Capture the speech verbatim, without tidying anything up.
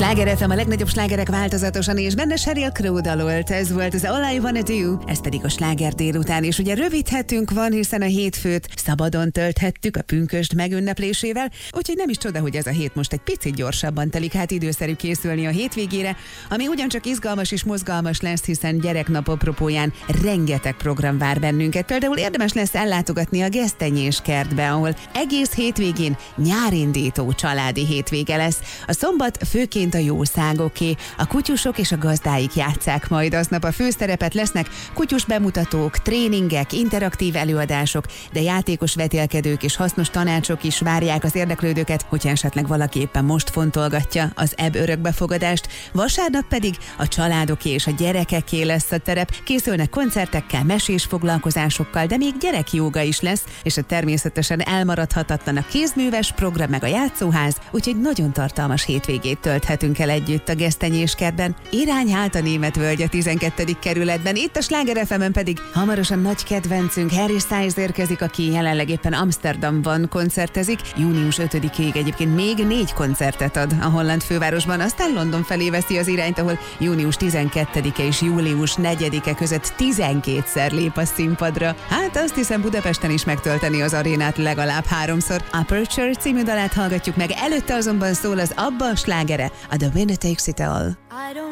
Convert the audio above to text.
Sláger ef em, a legnagyobb slágerek változatosan, és benne Sheryl Crow dalolt. Ez volt az All I Wanna Do, ez pedig a sláger délután, és ugye rövid hetünk van, hiszen a hétfőt szabadon tölthettük a pünkösd megünneplésével, úgyhogy nem is csoda, hogy ez a hét most egy picit gyorsabban telik, hát időszerű készülni a hétvégére, ami ugyancsak izgalmas és mozgalmas lesz, hiszen gyereknap apropóján rengeteg program vár bennünket. Például érdemes lesz ellátogatni a Gesztenyés kertbe, ahol egész hétvégén nyárindító családi hétvége lesz. A szombat főként a jószágoké, a kutyusok és a gazdáik játsszák majd aznap a főszerepet, lesznek kutyus bemutatók, tréningek, interaktív előadások, de játékos vetélkedők és hasznos tanácsok is várják az érdeklődőket, hogyha esetleg valaki éppen most fontolgatja az eb örökbefogadást. Vasárnap pedig a családoké és a gyerekeké lesz a terep, készülnek koncertekkel, mesés foglalkozásokkal, de még gyerekjóga is lesz, és a természetesen elmaradhatatlan a kézműves program meg a játszóház, úgyhogy nagyon tartalmas hétvégét tölthetünk el együtt a Gesztenyés kertben. Irány hát a Németvölgy a tizenkettedik kerületben, itt a Sláger ef emen pedig hamarosan nagy kedvencünk Harry Styles érkezik, aki jelenleg éppen Amsterdamban koncertezik. június ötödikéig egyébként még négy koncertet ad a holland fővárosban, aztán London felé veszi az irányt, ahol június tizenkettedike és július negyedike között tizenkétszer lép a színpadra. Hát azt hiszem, Budapesten is megtölteni az arénát legalább háromszor. Aperture című dalát hallgatjuk meg, előtte azonban szól az Abba slágere, a The Winner Takes It All.